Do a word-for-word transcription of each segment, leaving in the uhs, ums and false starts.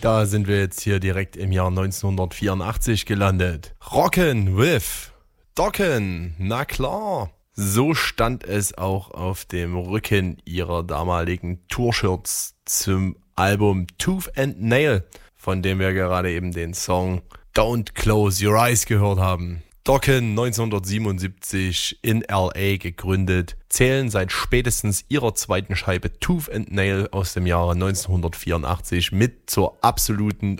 Da sind wir jetzt hier direkt im Jahr neunzehnhundertvierundachtzig gelandet. Rockin' with Dokken, na klar. So stand es auch auf dem Rücken ihrer damaligen Tourshirts zum Album Tooth and Nail, von dem wir gerade eben den Song Don't Close Your Eyes gehört haben. Dokken, neunzehnhundertsiebenundsiebzig in L A gegründet, zählen seit spätestens ihrer zweiten Scheibe Tooth and Nail aus dem Jahre neunzehnhundertvierundachtzig mit zur absoluten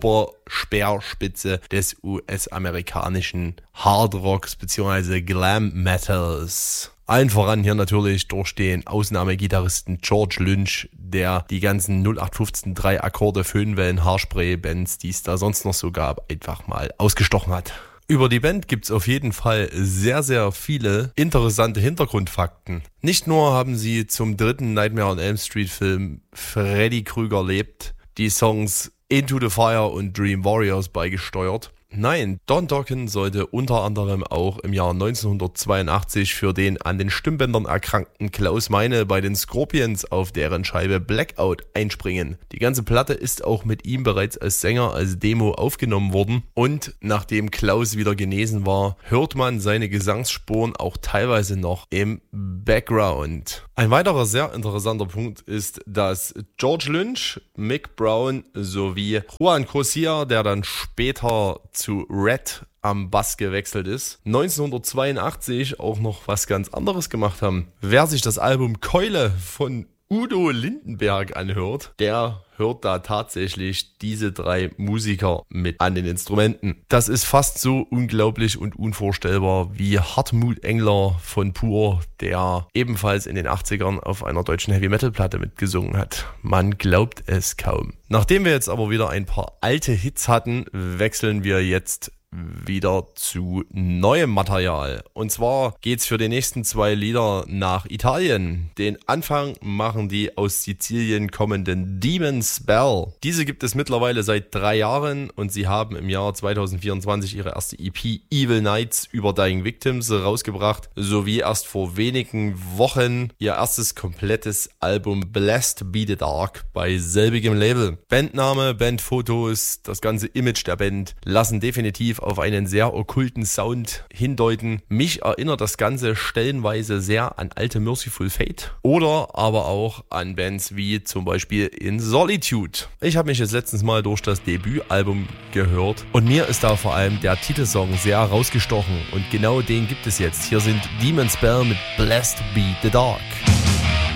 Oberspeerspitze des U S-amerikanischen Hardrocks bzw. Glam Metals. Allen voran hier natürlich durch den Ausnahmegitarristen George Lynch, der die ganzen null acht fünfzehn drei Akkorde, Föhnwellen, Haarspray-Bands, die es da sonst noch so gab, einfach mal ausgestochen hat. Über die Band gibt's auf jeden Fall sehr, sehr viele interessante Hintergrundfakten. Nicht nur haben sie zum dritten Nightmare on Elm Street Film Freddy Krueger lebt die Songs Into the Fire und Dream Warriors beigesteuert. Nein, Don Dokken sollte unter anderem auch im Jahr neunzehnhundertzweiundachtzig für den an den Stimmbändern erkrankten Klaus Meine bei den Scorpions auf deren Scheibe Blackout einspringen. Die ganze Platte ist auch mit ihm bereits als Sänger als Demo aufgenommen worden und nachdem Klaus wieder genesen war, hört man seine Gesangsspuren auch teilweise noch im Background. Ein weiterer sehr interessanter Punkt ist, dass George Lynch, Mick Brown sowie Juan Corsia, der dann später zu Red am Bass gewechselt ist, neunzehnhundertzweiundachtzig auch noch was ganz anderes gemacht haben. Wer sich das Album Keule von Udo Lindenberg anhört, der hört da tatsächlich diese drei Musiker mit an den Instrumenten. Das ist fast so unglaublich und unvorstellbar wie Hartmut Engler von Pur, der ebenfalls in den achtzigern auf einer deutschen Heavy-Metal-Platte mitgesungen hat. Man glaubt es kaum. Nachdem wir jetzt aber wieder ein paar alte Hits hatten, wechseln wir jetzt wieder zu neuem Material. Und zwar geht's für die nächsten zwei Lieder nach Italien. Den Anfang machen die aus Sizilien kommenden Demon Spell. Diese gibt es mittlerweile seit drei Jahren und sie haben im Jahr zweitausendvierundzwanzig ihre erste E P Evil Nights über Dying Victims rausgebracht, sowie erst vor wenigen Wochen ihr erstes komplettes Album Blessed Be the Dark bei selbigem Label. Bandname, Bandfotos, das ganze Image der Band lassen definitiv auf einen sehr okkulten Sound hindeuten. Mich erinnert das Ganze stellenweise sehr an alte Merciful Fate oder aber auch an Bands wie zum Beispiel In Solitude. Ich habe mich jetzt letztens mal durch das Debütalbum gehört und mir ist da vor allem der Titelsong sehr rausgestochen und genau den gibt es jetzt. Hier sind Demon Spell mit Blessed Be the Dark.